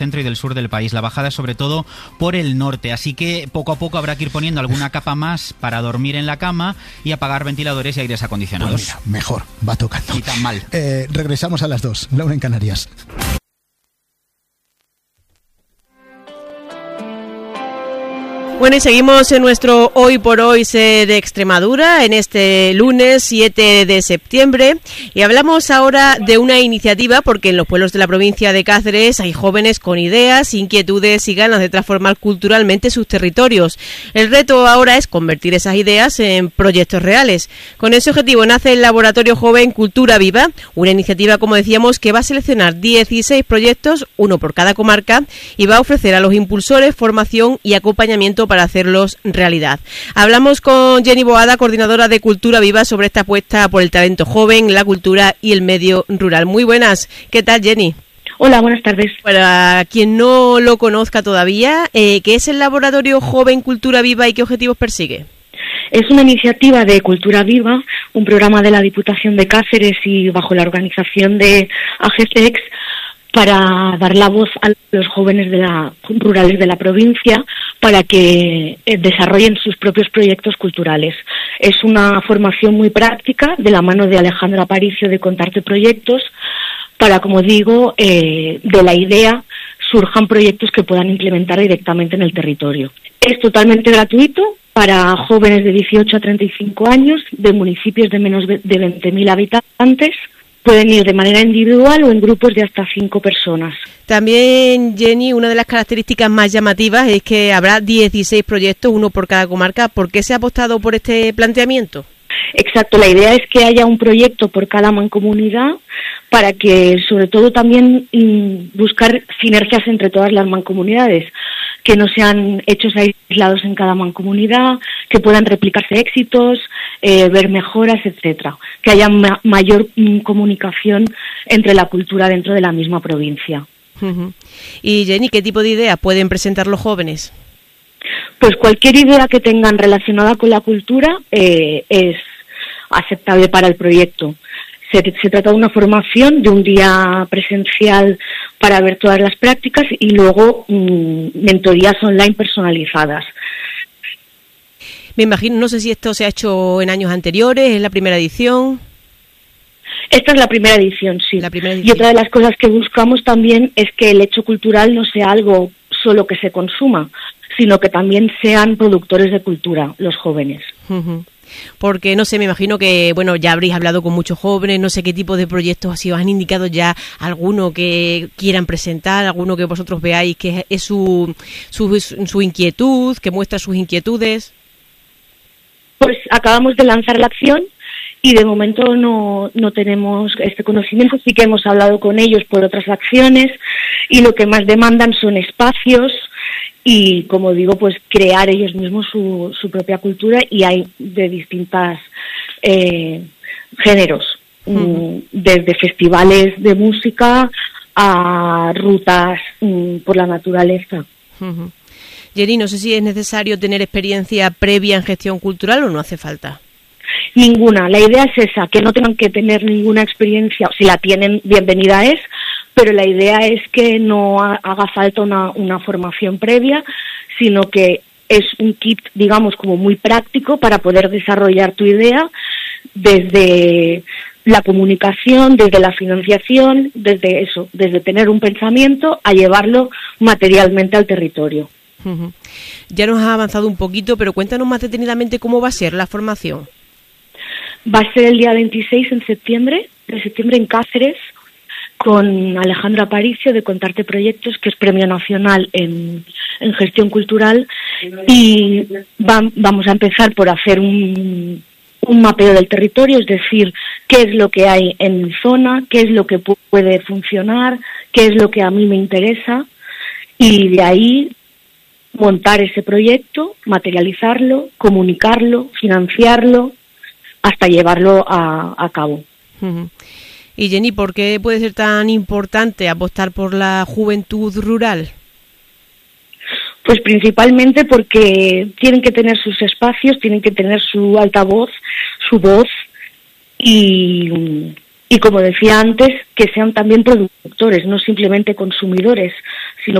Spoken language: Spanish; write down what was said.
centro y del sur del país. La bajada es sobre todo por el norte, así que poco a poco habrá que ir poniendo alguna capa más para dormir en la cama y apagar ventiladores y aires acondicionados. Pues mira, mejor, va tocando. Ni tan mal. Regresamos a las 2, la 1 en Canarias. Bueno, y seguimos en nuestro Hoy por Hoy de Extremadura, en este lunes 7 de septiembre, y hablamos ahora de una iniciativa, porque en los pueblos de la provincia de Cáceres hay jóvenes con ideas, inquietudes y ganas de transformar culturalmente sus territorios. El reto ahora es convertir esas ideas en proyectos reales. Con ese objetivo nace el Laboratorio Joven Cultura Viva, una iniciativa, como decíamos, que va a seleccionar 16 proyectos, uno por cada comarca, y va a ofrecer a los impulsores formación y acompañamiento para hacerlos realidad. Hablamos con Jenny Boada, coordinadora de Cultura Viva, sobre esta apuesta por el talento joven, la cultura y el medio rural. Muy buenas. ¿Qué tal, Jenny? Hola, buenas tardes. Para quien no lo conozca todavía, ¿qué es el Laboratorio Joven Cultura Viva y qué objetivos persigue? Es una iniciativa de Cultura Viva, un programa de la Diputación de Cáceres y bajo la organización de AGCEX, para dar la voz a los jóvenes rurales de la provincia para que desarrollen sus propios proyectos culturales. Es una formación muy práctica de la mano de Alejandra Aparicio de Contarte Proyectos para, como digo, de la idea surjan proyectos que puedan implementar directamente en el territorio. Es totalmente gratuito para jóvenes de 18 a 35 años de municipios de menos de 20.000 habitantes. Pueden ir de manera individual o en grupos de hasta 5 personas. También, Jenny, una de las características más llamativas es que habrá 16 proyectos, uno por cada comarca. ¿Por qué se ha apostado por este planteamiento? Exacto, la idea es que haya un proyecto por cada mancomunidad para que, sobre todo, también buscar sinergias entre todas las mancomunidades, que no sean hechos aislados en cada mancomunidad, que puedan replicarse éxitos, ver mejoras, etcétera, que haya mayor comunicación entre la cultura dentro de la misma provincia. Uh-huh. Y Jenny, ¿qué tipo de ideas pueden presentar los jóvenes? Pues cualquier idea que tengan relacionada con la cultura es aceptable para el proyecto. Se trata de una formación de un día presencial para ver todas las prácticas y luego mentorías online personalizadas. Me imagino, no sé si esto se ha hecho en años anteriores, ¿es la primera edición? Esta es la primera edición, sí. La primera edición. Y otra de las cosas que buscamos también es que el hecho cultural no sea algo solo que se consuma, sino que también sean productores de cultura, los jóvenes. Uh-huh. Porque, no sé, me imagino que, bueno, ya habréis hablado con muchos jóvenes, no sé qué tipo de proyectos, si os han indicado ya alguno que quieran presentar, alguno que vosotros veáis que es su inquietud, que muestra sus inquietudes. Pues acabamos de lanzar la acción y de momento no tenemos este conocimiento. Sí que hemos hablado con ellos por otras acciones y lo que más demandan son espacios y, como digo, pues crear ellos mismos su propia cultura, y hay de distintas géneros, desde festivales de música a rutas por la naturaleza. Uh-huh. Jenny, no sé si es necesario tener experiencia previa en gestión cultural o no hace falta. Ninguna. La idea es esa, que no tengan que tener ninguna experiencia. Si la tienen, bienvenida es, pero la idea es que no haga falta una formación previa, sino que es un kit, digamos, como muy práctico para poder desarrollar tu idea desde la comunicación, desde la financiación, desde tener un pensamiento a llevarlo materialmente al territorio. Uh-huh. Ya nos has avanzado un poquito, pero cuéntanos más detenidamente cómo va a ser la formación. Va a ser el día 26 de septiembre en Cáceres, con Alejandra Aparicio de Contarte Proyectos, que es Premio Nacional en Gestión Cultural, y vamos a empezar por hacer un mapeo del territorio, es decir, qué es lo que hay en mi zona, qué es lo que puede funcionar, qué es lo que a mí me interesa, y de ahí montar ese proyecto, materializarlo, comunicarlo, financiarlo, hasta llevarlo a cabo. Uh-huh. Y Jenny, ¿por qué puede ser tan importante apostar por la juventud rural? Pues principalmente porque tienen que tener sus espacios, tienen que tener su altavoz, su voz y como decía antes, que sean también productores, no simplemente consumidores, sino